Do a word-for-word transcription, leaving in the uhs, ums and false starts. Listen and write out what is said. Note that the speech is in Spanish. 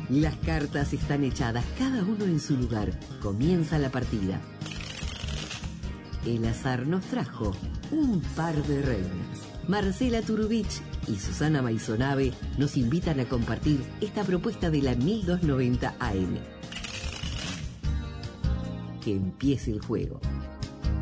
Las cartas están echadas, cada uno en su lugar. Comienza la partida. El azar nos trajo un par de reinas. Marcela Turubich y Susana Maisonave nos invitan a compartir esta propuesta de la mil doscientos noventa A M. Que empiece el juego.